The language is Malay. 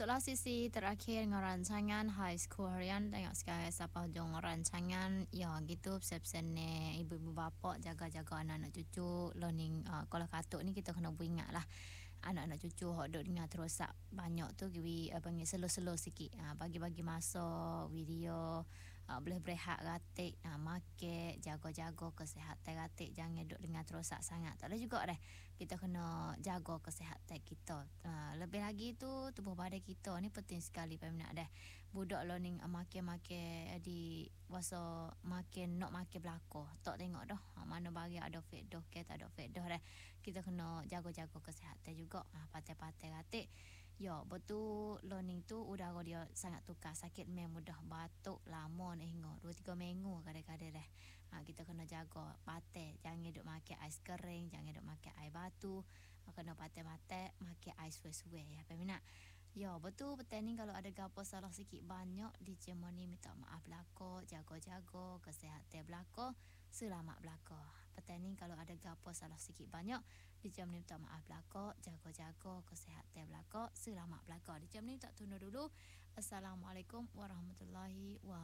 Masuklah sisi terakhir dengan rancangan High School Harian. Tengok sekarang siapa hujung rancangan. Ya gitu pesan-pesan ni ibu-ibu bapa jaga-jaga anak-anak cucu. Learning kalau katuk ni kita kena beringat lah. Anak-anak cucu hok duk dengar terosak banyak tu kiwi panggil slow-slow sikit. Bagi-bagi masa video boleh berehat ratik, makan, jaga-jaga kesihatan ratik, jangan duk dengar terosak sangat. Tak ada juga dah. Kita kena jaga kesihatan kita. Lebih lagi tu tubuh badan kita ni penting sekali peminat dah. Budak learning makan-makan di masa makan nak makan belako. Tak tengok dah mana bagi ada fat dah ke tak ada fat dah dah. Kita kena jaga-jaga kesihatan juga. Patai-patai ratik. Ya, betul learning tu udara dia sangat tukar. Sakit memang mudah batuk lama ni hingga 2-3 minggu kadang-kadang dah. Kita kena jaga patai. Jangan duk makan ais kering, jangan duk makan air batu. Kena patai-patai makan ais suai-suai ya peminat. Ya, betul petang ni kalau ada gapo salah sikit banyak di Cik ni minta maaf belako, jaga-jaga kesihatan belako, selamat belako. Petang ni kalau ada gapo salah sikit banyak di Cik ni minta maaf belako, jaga-jaga kesihatan belako, selamat belako. Di Cik ni tak tunda dulu. Assalamualaikum warahmatullahi wabarakatuh.